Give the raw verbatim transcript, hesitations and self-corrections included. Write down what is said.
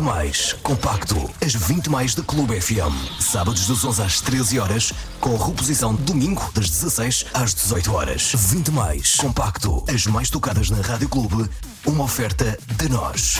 mais compacto. As vinte mais da Clube F M. Sábados das onze às treze horas, com reposição domingo das dezasseis às dezoito horas. vinte mais compacto. As mais tocadas na Rádio Clube. Uma oferta de nós.